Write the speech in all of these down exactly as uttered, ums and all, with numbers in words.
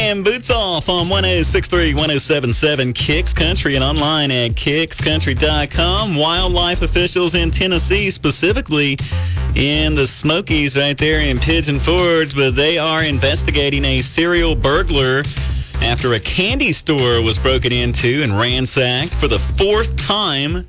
and Boots Off on one oh six three, one oh seven seven Kicks Country and online at kicks country dot com. Wildlife officials in Tennessee, specifically in the Smokies right there in Pigeon Forge, but they are investigating a serial burglar after a candy store was broken into and ransacked for the fourth time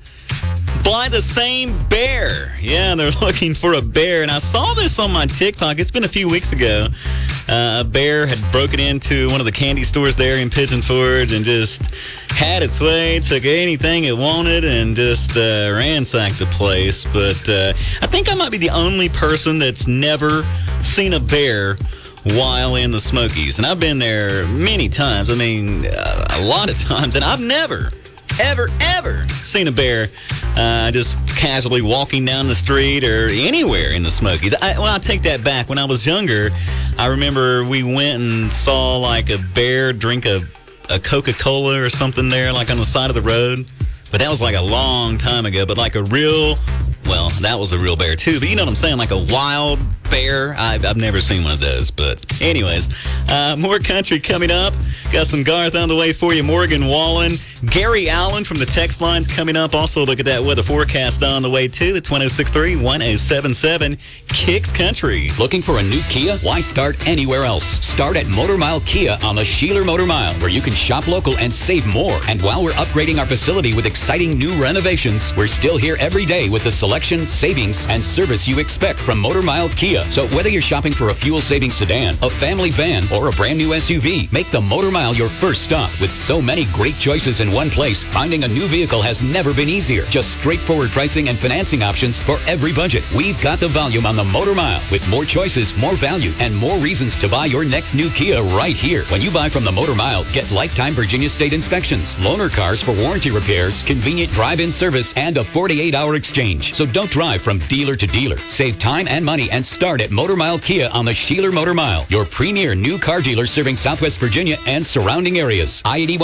by the same bear. Yeah, they're looking for a bear. And I saw this on my TikTok. It's been a few weeks ago. Uh, a bear had broken into one of the candy stores there in Pigeon Forge and just had its way, took anything it wanted, and just uh, ransacked the place. But uh, I think I might be the only person that's never seen a bear while in the Smokies. And I've been there many times. I mean, uh, a lot of times. And I've never, ever, ever seen a bear uh, just casually walking down the street or anywhere in the Smokies. I, well, I take that back. When I was younger, I remember we went and saw like a bear drink a, a Coca-Cola or something there, like on the side of the road. But that was like a long time ago. But like a real, well, that was a real bear too. But you know what I'm saying? Like a wild bear. I've, I've never seen one of those. But anyways, uh, more country coming up. Got some Garth on the way for you. Morgan Wallen, Gary Allen from the text lines coming up. Also look at that weather forecast on the way too. It's one oh six three, one oh seven seven Kicks Country. Looking for a new Kia? Why start anywhere else? Start at Motor Mile Kia on the Sheeler Motor Mile, where you can shop local and save more. And while we're upgrading our facility with exciting new renovations, we're still here every day with the selection, savings, and service you expect from Motor Mile Kia. So whether you're shopping for a fuel-saving sedan, a family van, or a brand new S U V, make the Motor Mile your first stop. With so many great choices in one place, finding a new vehicle has never been easier. Just straightforward pricing and financing options for every budget. We've got the volume on the Motor Mile, with more choices, more value, and more reasons to buy your next new Kia right here. When you buy from the Motor Mile, get lifetime Virginia State inspections, loaner cars for warranty repairs, convenient drive-in service, and a forty-eight hour exchange. So don't drive from dealer to dealer. Save time and money and start at Motor Mile Kia on the Sheeler Motor Mile, your premier new car dealer serving Southwest Virginia and surrounding areas. I eighty-one